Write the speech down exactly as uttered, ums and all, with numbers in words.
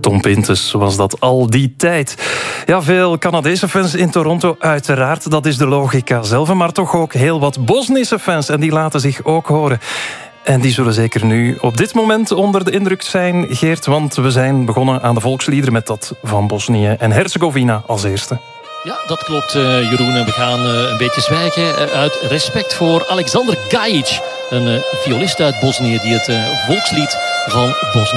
Tom Pintes was dat al die tijd. Ja, veel Canadese fans in Toronto, uiteraard. Dat is de logica zelf. Maar toch ook heel wat Bosnische fans. En die laten zich ook horen. En die zullen zeker nu op dit moment onder de indruk zijn, Geert. Want we zijn begonnen aan de volksliederen met dat van Bosnië en Herzegovina als eerste. Ja, dat klopt, uh, Jeroen. En we gaan uh, een beetje zwijgen uh, uit respect voor Alexander Gajic. Een uh, violist uit Bosnië die het uh, volkslied van Bosnië